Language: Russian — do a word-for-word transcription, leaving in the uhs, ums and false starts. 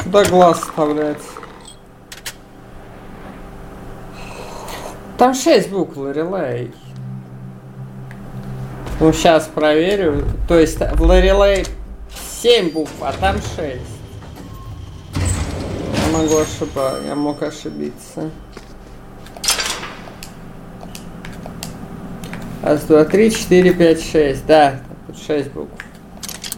Куда глаз вставляется? Там шесть букв, Лорелей. Ну, сейчас проверю. То есть в Лорелей семь букв, а там шесть. Я могу ошибаться, я мог ошибиться. Раз, два, три, четыре, пять, шесть. Да, тут шесть букв.